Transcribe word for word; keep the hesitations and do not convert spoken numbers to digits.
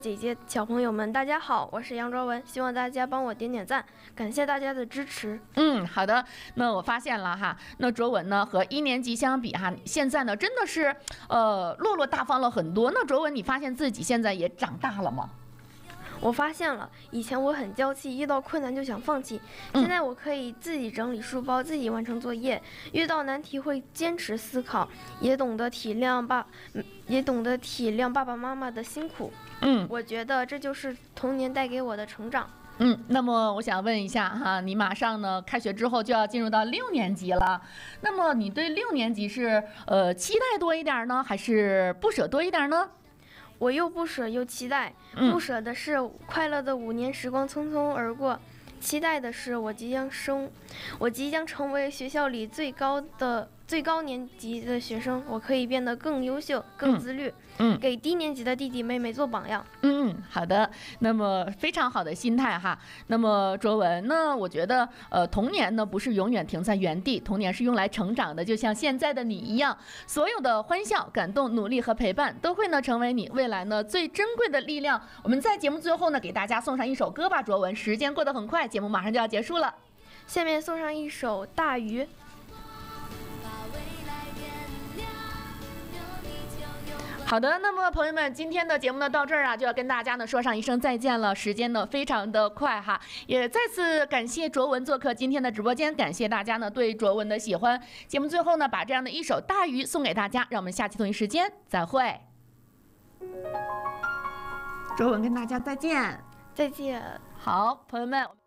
姐姐、小朋友们，大家好，我是杨卓文，希望大家帮我点点赞，感谢大家的支持。 嗯，好的。那我发现了哈，那卓文呢和一年级相比哈，现在呢真的是呃落落大方了很多。那卓文，你发现自己现在也长大了吗？ 我发现了，以前我很娇气，遇到困难就想放弃。现在我可以自己整理书包，自己完成作业，遇到难题会坚持思考，也懂得体谅爸，也懂得体谅爸爸妈妈的辛苦。 嗯， 我觉得这就是童年带给我的成长。 嗯，那么我想问一下哈，你马上呢开学之后就要进入到六年级了，那么你对六年级是呃期待多一点呢，还是不舍多一点呢？ 我又不舍又期待，不舍的是快乐的五年时光匆匆而过，期待的是我即将生，我即将成为学校里最高的最高年级的学生，我可以变得更优秀、更自律， 嗯， 给低年级的弟弟妹妹做榜样。 嗯，好的，那么非常好的心态哈。那么卓文呢，我觉得呃，童年呢不是永远停在原地，童年是用来成长的，就像现在的你一样，所有的欢笑、感动、努力和陪伴，都会呢成为你未来呢最珍贵的力量。我们在节目最后呢，给大家送上一首歌吧，卓文。时间过得很快，节目马上就要结束了， 下面送上一首《大鱼》。 好的，那么朋友们，今天的节目呢到这儿啊，就要跟大家呢说上一声再见了。时间呢非常的快哈，也再次感谢卓文做客今天的直播间，感谢大家呢对卓文的喜欢。节目最后呢，把这样的一首《大鱼》送给大家，让我们下期同一时间再会。卓文跟大家再见， 再见。 好，朋友们。